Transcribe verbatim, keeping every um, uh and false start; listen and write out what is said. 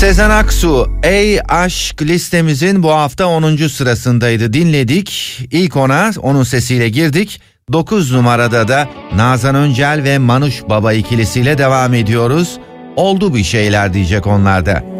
Sezen Aksu, Ey Aşk listemizin bu hafta onuncu sırasındaydı. Dinledik. İlk ona onun sesiyle girdik. dokuz numarada da Nazan Öncel ve Manuş Baba ikilisiyle devam ediyoruz. Oldu bir şeyler diyecek onlar da.